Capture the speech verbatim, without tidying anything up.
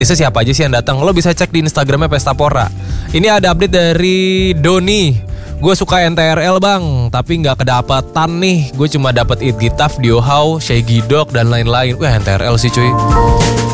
Bisa siapa aja sih yang datang? Lo bisa cek di Instagramnya Pestapora. Ini ada update dari Doni. Gue suka N T R L bang, tapi nggak kedapatan nih. Gue cuma dapat It Gitaf, Diohau, Shay Gidok dan lain-lain. Wah N T R L sih cuy.